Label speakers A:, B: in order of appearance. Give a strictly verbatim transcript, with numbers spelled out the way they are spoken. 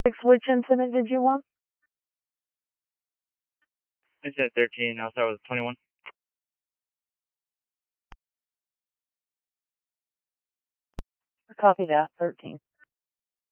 A: Which incident did you want?
B: I said thirteen, I'll start with twenty-one.
A: Copy that, thirteen.